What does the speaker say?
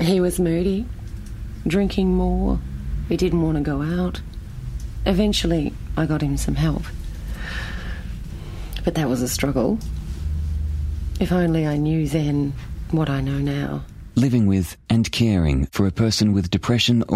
He was moody, drinking more. He didn't want to go out. Eventually, I got him some help. But that was a struggle. If only I knew then what I know now. Living with and caring for a person with depression